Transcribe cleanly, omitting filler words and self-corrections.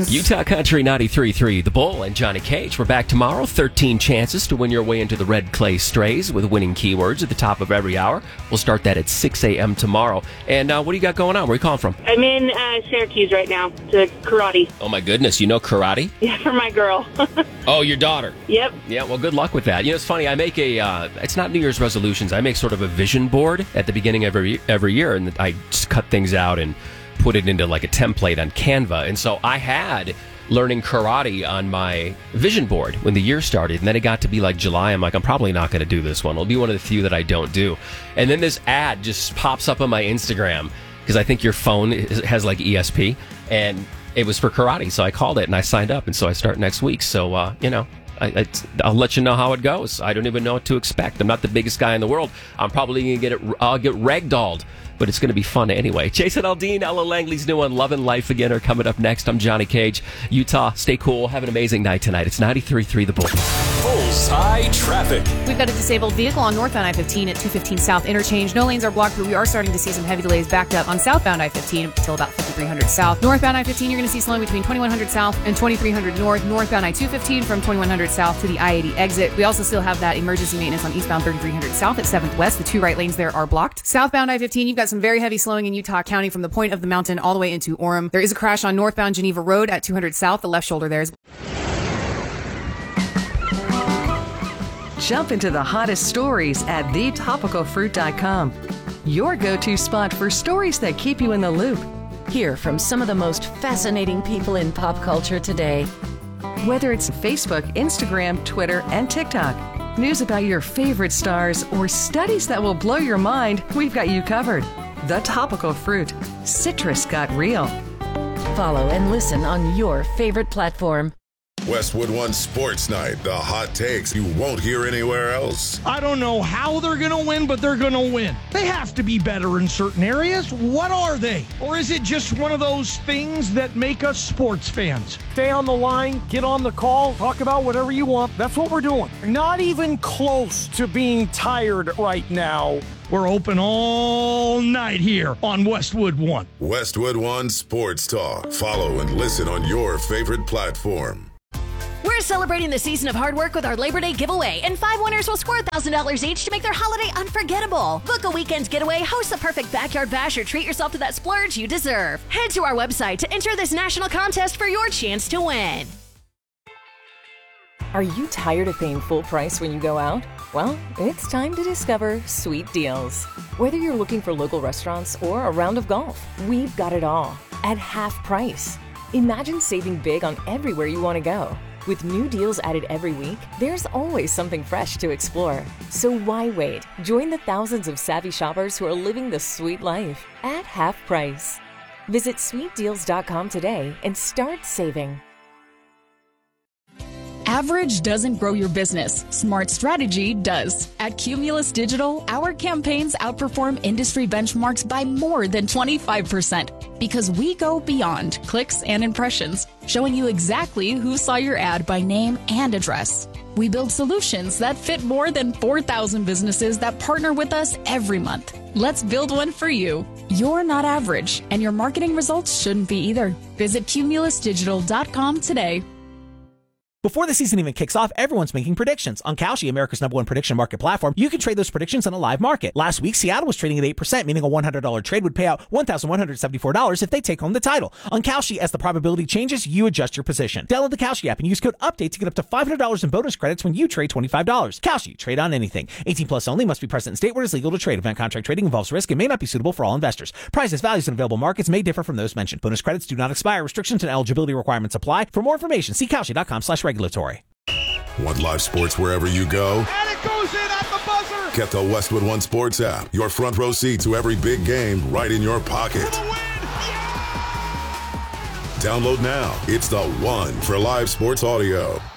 Utah Country 93.3, The Bull and Johnny Cage. We're back tomorrow. 13 chances to win your way into the Red Clay Strays with winning keywords at the top of every hour. We'll start that at 6 a.m. tomorrow. And what do you got going on? Where are you calling from? I'm in Syracuse right now to karate. Oh, my goodness. You know karate? Yeah, for my girl. Oh, your daughter? Yep. Yeah, well, good luck with that. You know, it's funny. I make it's not New Year's resolutions. I make sort of a vision board at the beginning of every year, and I just cut things out and put it into like a template on Canva. And so I had learning karate on my vision board when the year started, and then it got to be like July. I'm like, I'm probably not going to do this one. It'll be one of the few that I don't do. And then this ad just pops up on my Instagram because I think your phone has like ESP, and it was for karate. So I called it and I signed up, and so I start next week. So I'll let you know how it goes. I don't even know what to expect. I'm not the biggest guy in the world. I'm probably going to get ragdolled, but it's going to be fun anyway. Jason Aldean, Ella Langley's new one, Love and Life Again, are coming up next. I'm Johnny Cage. Utah, stay cool. Have an amazing night tonight. It's 93.3 The Bull. Bullseye traffic. We've got a disabled vehicle on northbound I-15 at 215 South interchange. No lanes are blocked, but we are starting to see some heavy delays backed up on southbound I-15 until about 5300 South. Northbound I-15, you're going to see slowing between 2100 South and 2300 North. Northbound I-215 from 2100 South to the I-80 exit. We also still have that emergency maintenance on eastbound 3300 South at 7th West. The two right lanes there are blocked. Southbound I-15, you've got some very heavy slowing in Utah County from the point of the mountain all the way into Orem. There is a crash on northbound Geneva Road at 200 South. The left shoulder there is... Jump into the hottest stories at thetopicalfruit.com. Your go-to spot for stories that keep you in the loop. Hear from some of the most fascinating people in pop culture today. Whether it's Facebook, Instagram, Twitter, and TikTok, news about your favorite stars, or studies that will blow your mind, we've got you covered. The Topical Fruit. Citrus got real. Follow and listen on your favorite platform. Westwood One Sports Night. The hot takes you won't hear anywhere else. I don't know how they're going to win, but they're going to win. They have to be better in certain areas. What are they? Or is it just one of those things that make us sports fans? Stay on the line, get on the call, talk about whatever you want. That's what we're doing. Not even close to being tired right now. We're open all night here on Westwood One. Westwood One Sports Talk. Follow and listen on your favorite platform. We're celebrating the season of hard work with our Labor Day giveaway, and 5 winners will score $1,000 each to make their holiday unforgettable. Book a weekend getaway, host the perfect backyard bash, or treat yourself to that splurge you deserve. Head to our website to enter this national contest for your chance to win. Are you tired of paying full price when you go out? Well, it's time to discover Sweet Deals. Whether you're looking for local restaurants or a round of golf, we've got it all at half price. Imagine saving big on everywhere you want to go. With new deals added every week, there's always something fresh to explore. So why wait? Join the thousands of savvy shoppers who are living the sweet life at half price. Visit sweetdeals.com today and start saving. Average doesn't grow your business. Smart strategy does. At Cumulus Digital, our campaigns outperform industry benchmarks by more than 25% because we go beyond clicks and impressions, showing you exactly who saw your ad by name and address. We build solutions that fit more than 4,000 businesses that partner with us every month. Let's build one for you. You're not average, and your marketing results shouldn't be either. Visit cumulusdigital.com today. Before the season even kicks off, everyone's making predictions. On Kalshi, America's #1 prediction market platform, you can trade those predictions on a live market. Last week, Seattle was trading at 8%, meaning a $100 trade would pay out $1,174 if they take home the title. On Kalshi, as the probability changes, you adjust your position. Download the Kalshi app and use code UPDATE to get up to $500 in bonus credits when you trade $25. Kalshi, trade on anything. 18 plus only, must be present in state where it is legal to trade. Event contract trading involves risk and may not be suitable for all investors. Prices, values, and available markets may differ from those mentioned. Bonus credits do not expire. Restrictions and eligibility requirements apply. For more information, see Kalshi.com/regulatory. Want live sports wherever you go? And it goes in at the buzzer! Get the Westwood One Sports app. Your front row seat to every big game right in your pocket. Download now. It's the one for live sports audio.